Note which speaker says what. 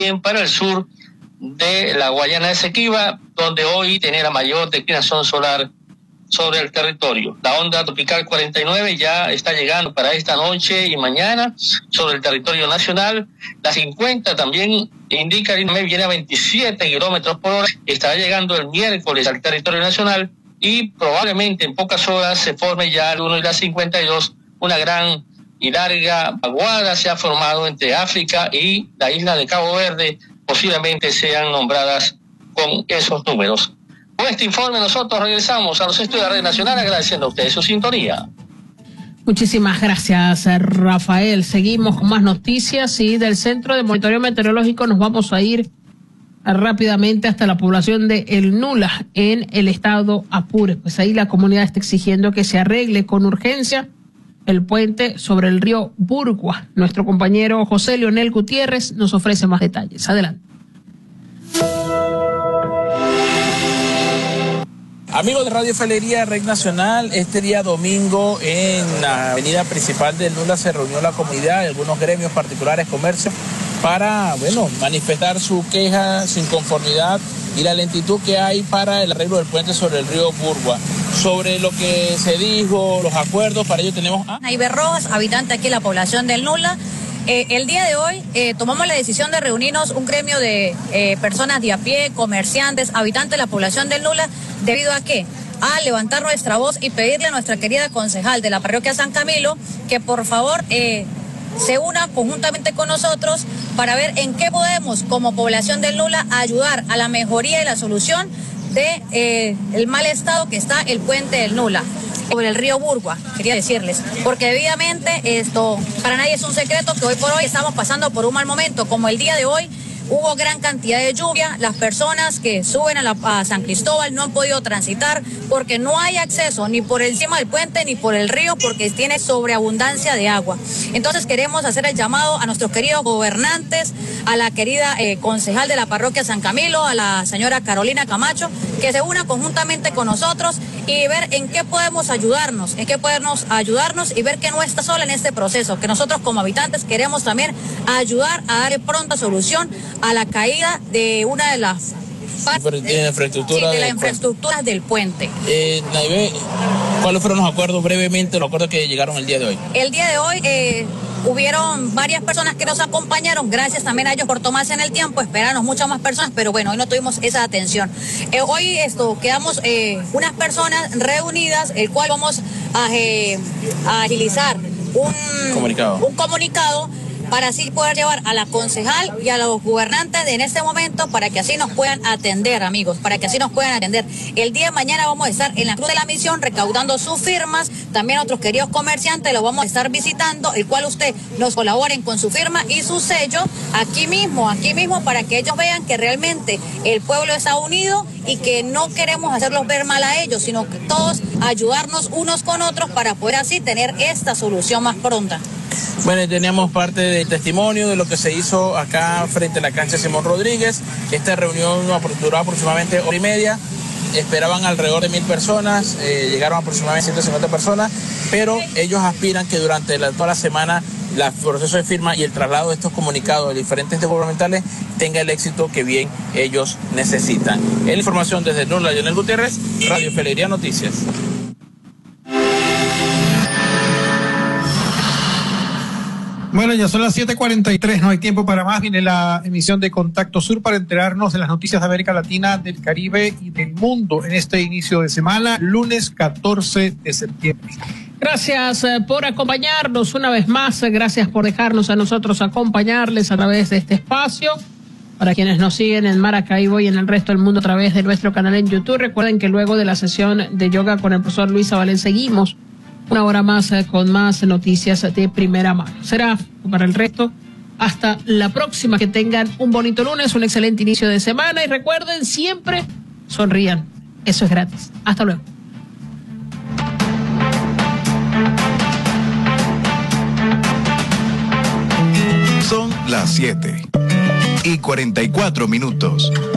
Speaker 1: para el sur de la Guayana Esequiba, donde hoy tiene la mayor declinación solar sobre el territorio. La onda tropical 49 ya está llegando para esta noche y mañana sobre el territorio nacional. La 50 también indica que viene a 27 kilómetros por hora, estará llegando el miércoles al territorio nacional y probablemente en pocas horas se forme ya el 1 y la 52, una gran y larga vaguada se ha formado entre África y la isla de Cabo Verde, posiblemente sean nombradas con esos números. Con este informe nosotros regresamos a los estudios de Red Nacional agradeciendo a ustedes su sintonía.
Speaker 2: Muchísimas gracias, Rafael. Seguimos con más noticias y del Centro de Monitoreo Meteorológico nos vamos a ir rápidamente hasta la población de El Nula en el estado Apure. Pues ahí la comunidad está exigiendo que se arregle con urgencia el puente sobre el río Burgua. Nuestro compañero José Leonel Gutiérrez nos ofrece más detalles. Adelante.
Speaker 3: Amigos de Radio Felería Red Nacional, este día domingo en la avenida principal del Nula se reunió la comunidad, algunos gremios particulares, comercios, para, manifestar su queja, su inconformidad y la lentitud que hay para el arreglo del puente sobre el río Burgua. Sobre lo que se dijo, los acuerdos, para ello tenemos a
Speaker 4: Naiber Rojas, habitante aquí de la población del Nula. El día de hoy tomamos la decisión de reunirnos un gremio de personas de a pie, comerciantes, habitantes de la población del Nula, debido a qué? A levantar nuestra voz y pedirle a nuestra querida concejal de la parroquia San Camilo que por favor se una conjuntamente con nosotros para ver en qué podemos como población del Nula ayudar a la mejoría y la solución de el mal estado que está el puente del Nula sobre el río Burgua, quería decirles, porque debidamente esto para nadie es un secreto que hoy por hoy estamos pasando por un mal momento, como el día de hoy hubo gran cantidad de lluvia, las personas que suben a San Cristóbal no han podido transitar porque no hay acceso ni por encima del puente ni por el río porque tiene sobreabundancia de agua. Entonces queremos hacer el llamado a nuestros queridos gobernantes, a la querida concejal de la parroquia San Camilo, a la señora Carolina Camacho, que se una conjuntamente con nosotros y ver en qué podemos ayudarnos, y ver que no está sola en este proceso, que nosotros como habitantes queremos también ayudar a dar pronta solución a la caída de una de las partes de la infraestructura del puente.
Speaker 3: Naive, ¿cuáles fueron los acuerdos brevemente, los acuerdos que llegaron el día de hoy?
Speaker 4: El día de hoy hubieron varias personas que nos acompañaron, gracias también a ellos por tomarse en el tiempo, esperarnos muchas más personas, pero bueno, hoy no tuvimos esa atención. Hoy quedamos unas personas reunidas, el cual vamos a agilizar un comunicado para así poder llevar a la concejal y a los gobernantes en este momento para que así nos puedan atender, amigos, para que así nos puedan atender. El día de mañana vamos a estar en la Cruz de la Misión recaudando sus firmas, también otros queridos comerciantes los vamos a estar visitando, el cual usted nos colaboren con su firma y su sello aquí mismo, para que ellos vean que realmente el pueblo está unido y que no queremos hacerlos ver mal a ellos, sino que todos ayudarnos unos con otros para poder así tener esta solución más pronta.
Speaker 3: Bueno, teníamos parte del testimonio de lo que se hizo acá frente a la cancha Simón Rodríguez. Esta reunión duró aproximadamente hora y media. Esperaban alrededor de 1,000 personas, llegaron aproximadamente 150 personas, pero ellos aspiran que durante toda la semana el proceso de firma y el traslado de estos comunicados de diferentes entes gubernamentales tenga el éxito que bien ellos necesitan. Es la información desde Nula, Leonel Gutiérrez, Radio Felería Noticias.
Speaker 5: Bueno, ya son las 7:43, no hay tiempo para más. Viene la emisión de Contacto Sur para enterarnos de las noticias de América Latina, del Caribe y del mundo en este inicio de semana, lunes 14 de septiembre.
Speaker 2: Gracias por acompañarnos una vez más, gracias por dejarnos a nosotros acompañarles a través de este espacio. Para quienes nos siguen en Maracaibo y en el resto del mundo a través de nuestro canal en YouTube, recuerden que luego de la sesión de yoga con el profesor Luis Zabalén seguimos una hora más con más noticias de primera mano. Será para el resto hasta la próxima. Que tengan un bonito lunes, un excelente inicio de semana y recuerden, siempre sonrían. Eso es gratis. Hasta luego.
Speaker 6: Son las 7:44.